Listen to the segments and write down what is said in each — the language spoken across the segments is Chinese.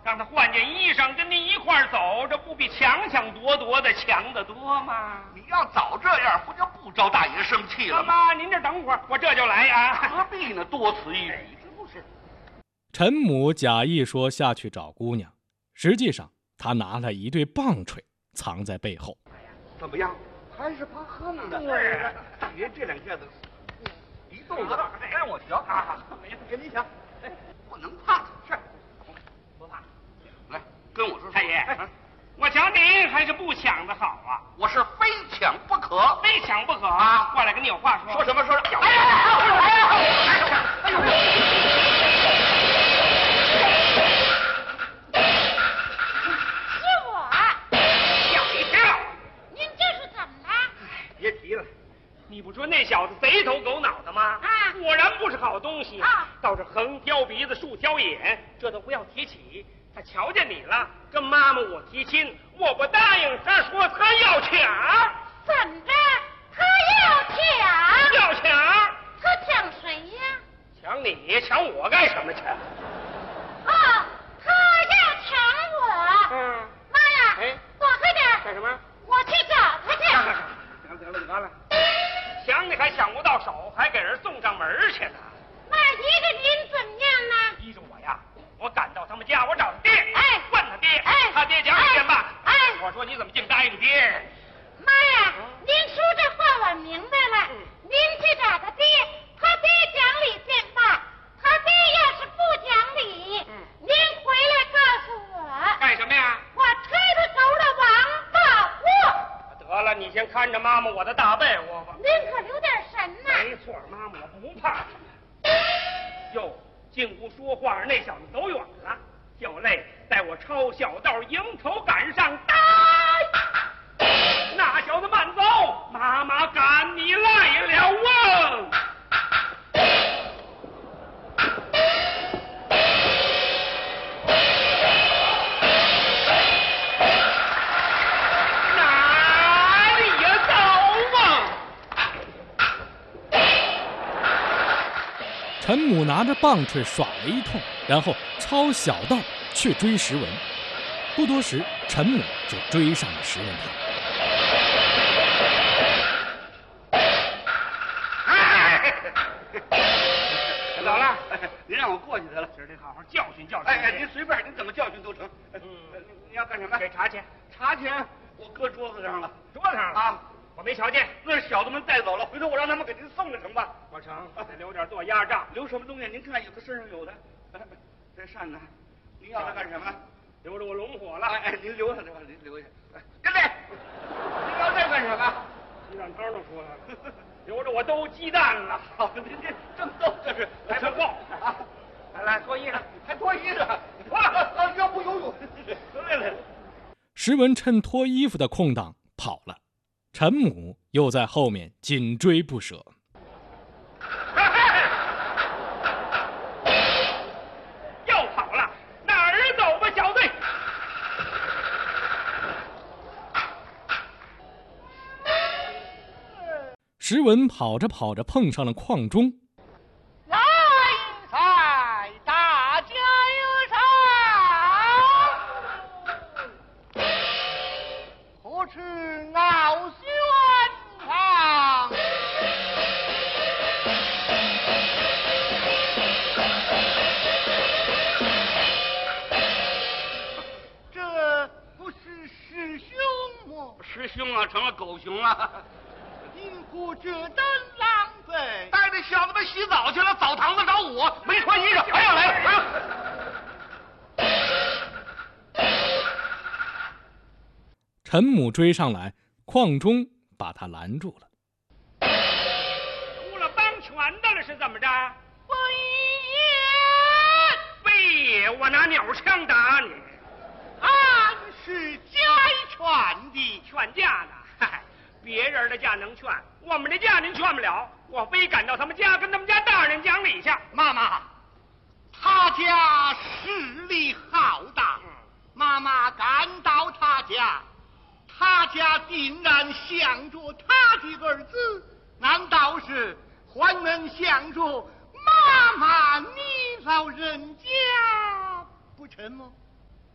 让他换件衣裳跟您一块儿走，这不比抢抢夺夺的强得多吗？ 你要早这样，不就不招大爷生气了吗？ 妈，您这等会儿，我这就来啊！ 何必呢？多此一举，这不是？ 陈母假意说下去找姑娘，实际上他拿了一对棒槌藏在背后。 怎么样？还是怕横的？ 对， 大爷这两下子一肚子，让我瞧啊！给你瞧，不能怕，是不怕。来，跟我说， 太爷，我瞧您还是不抢的好啊！ 我是非抢不可， 非抢不可啊！ 过来跟你有话说。 说什么？说什么？ 是我。 吓一跳！ 您这是怎么了？ 别提了，你不说那小子贼头狗脑的吗？ 啊， 果然不是好东西啊！ 倒是横挑鼻子竖挑眼，这都不要提起。他瞧见你了，跟妈妈我提亲，我不答应，他说他要抢。 怎么着？他要抢？ 要抢？ 他抢谁呀？ 抢你？抢我干什么去？ 哦，他要抢我。妈呀！ 哎， 躲开点！ 干什么？ 我去找他去。 得了，你完了。抢你还抢不到手，还给人送上门去呢。 那依着您怎么样呢？ 依着我呀，我赶到他们家，我找他爹， 哎， 问他爹， 哎， 他爹讲几天吧， 哎， 我说你怎么净答应爹？ 妈呀，您说这话我明白了。您去找他爹，他爹讲理见罢，他爹要是不讲理，您回来告诉我。 干什么呀？ 我推他头的王八货。 得了，你先看着妈妈我的大被窝吧。 您可留点神呐。 没错，妈妈我不怕他们。哟，进屋说话，那小子走远了，就累带我抄小道迎头赶上，呆！那小子慢走，妈妈赶你来了啊！哪里呀走啊！ 陈母拿着棒槌耍了一通，然后抄小道去追石文。不多时，陈母就追上了石文堂。 走了， 您让我过去得了， 今儿得好好教训教训。 哎，您随便，您怎么教训都成。你要干什么？ 给茶钱。 茶钱我搁桌子上了， 桌子上了啊， 我没瞧见。 那小子们带走了，回头我让他们给您送了成吧？ 不成，得留点做压账。 留什么东西？您看，有的身上有的。这扇呢？您要它干什么？ 留着我龙火了。 哎，您留下这吧，您留下。跟这，您要这干什么？ 鸡蛋汤都出来了，留着我兜鸡蛋了。 好，您这正逗，这是来不够啊！来脱衣裳， 还脱衣裳，啊，要不游泳？来。 石文趁脱衣服的空档跑了，陈母又在后面紧追不舍。 又跑了，哪儿走吧，小子？ 石文跑着跑着碰上了邝忠。 来财，大家有赏，何处傲轩堂？这不是师兄吗？ 师兄啊，成了狗熊了。 因何这等狼狈？ 带着小子们洗澡去了，澡堂子找我，没穿衣裳，还要来，还要。 陈母追上来，邝忠把他拦住了。 出了帮拳的了是怎么着？ 非也， 非也，我拿鸟枪打你。 俺是家劝的， 劝架呢？嗨，别人的架能劝，我们的架您劝不了。我非赶到他们家，跟他们家大人讲理去。 妈妈，他家势力浩大，妈妈赶到他家，他家竟然想着他的儿子，难道是还能想着妈妈你老人家不成吗？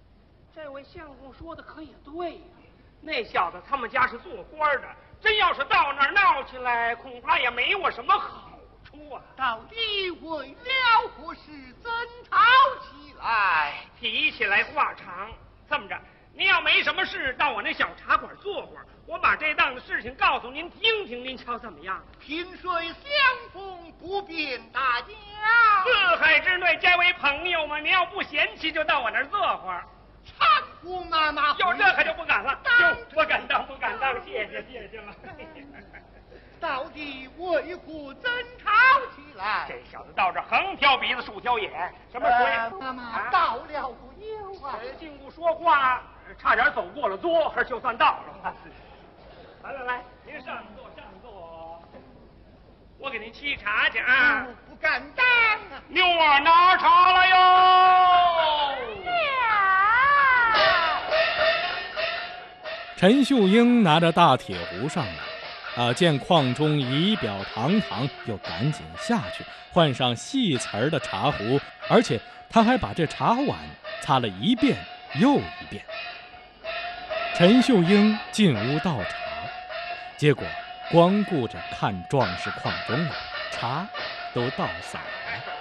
这位相公说的可也对呀，那小子他们家是做官的，真要是到那儿闹起来，恐怕也没我什么好处啊。 到底为了何事争吵起来？ 提起来话长，这么着，您要没什么事，到我那小茶馆坐会儿，我把这档子事情告诉您听听，您瞧怎么样？ 萍水相逢不便大家， 四海之内皆为朋友嘛，您要不嫌弃，就到我那儿坐会儿。 搀扶妈妈。 有这可就不敢了，哟，不敢当，不敢当，谢谢了。 到底为何争吵起来？ 这小子到这横挑鼻子竖挑眼，什么水？ 妈妈到了不有啊？ 进屋说话，差点走过了桌，就算到了。来，您上座，上座。我给您沏茶去啊。 不敢当啊。 妞儿拿茶了哟。 陈秀英拿着大铁壶上来，见邝中仪表堂堂，又赶紧下去换上细瓷的茶壶，而且他还把这茶碗擦了一遍又一遍。陈秀英进屋倒茶，结果光顾着看壮士邝中了，茶都倒洒了。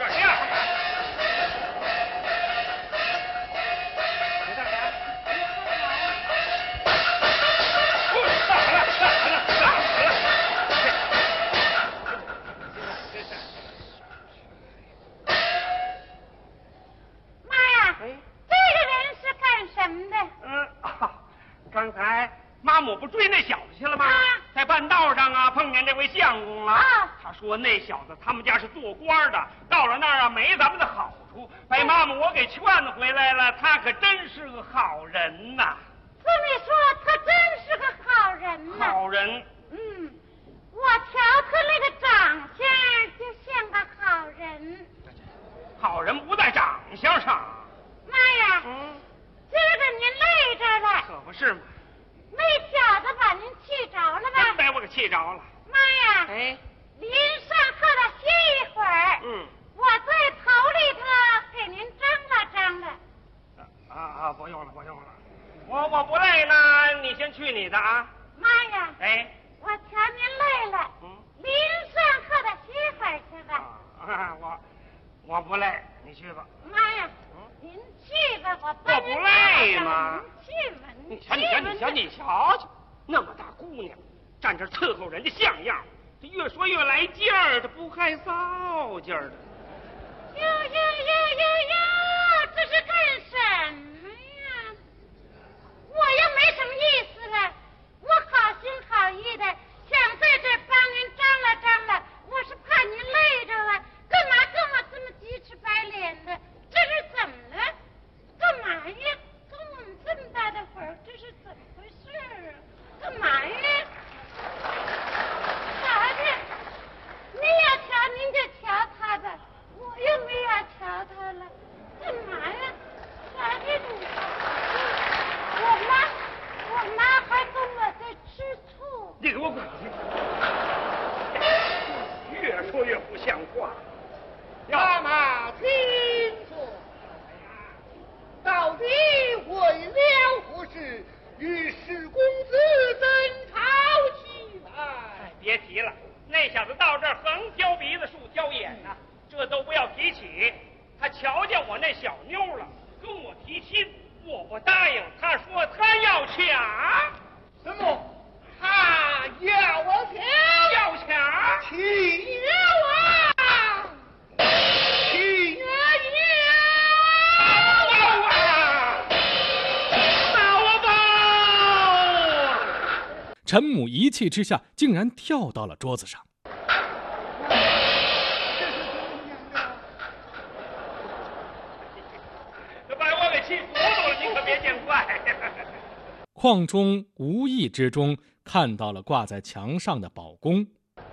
刚才妈母不追那小子去了吗？在半道上碰见这位相公了。他说那小子他们家是做官的，到了那儿没咱们的好处，被妈母我给劝回来了。他可真是个好人呐。 这么说，他真是个好人呐。 好人。 我瞧他那个长相就像个好人。 好人不在长相上。 妈呀！今儿个您累着了。 可不是嘛。 那小子把您气着了吧？ 真把我给气着了。 妈呀！您上客了歇一会儿。我在头里头给您张了。 不用了。我不累呢，你先去你的啊。 妈呀！我瞧您累了。您上客了歇会儿去吧。 我不累，你去吧。 妈呀！您去吧，我不累吗？ 您去吧， 你瞧，那么大姑娘，站这伺候人家像样，这越说越来劲儿，这不害臊劲儿的。 哟，这是干什么呀？我又没什么意思了，我好心好意的想在这帮您张了，我是怕您累着了，干嘛跟我这么鸡翅白脸的？这是怎么了？干嘛呀？跟我们这么大的会儿，这是怎么回事啊？干嘛呀？啥的？您要瞧您就瞧他吧，我又没要瞧他了。干嘛呀？啥的你？我妈还跟我在吃醋。 你给我滚去！越说越不像话。 妈妈听说，到底为了何事与史公子争吵起来？ 别提了，那小子到这儿横挑鼻子竖挑眼呐，这都不要提起。他瞧见我那小妞了，跟我提亲，我不答应。他说他要抢。 什么？他要抢？ 要抢？ 起了啊！ 陈母一气之下，竟然跳到了桌子上。 把我给气糊涂了，你可别见怪。 邝中无意之中看到了挂在墙上的宝弓。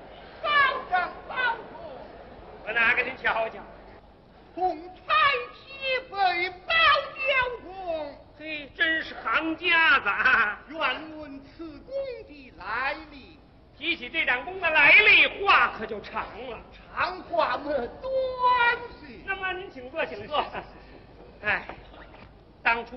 我拿给您瞧瞧。 红彩旗被包雕工， 嘿，真是行家子啊！ 愿问此弓的来历。 提起这盏弓的来历，话可就长了。 长话么短些。 那么您请坐，请坐。当初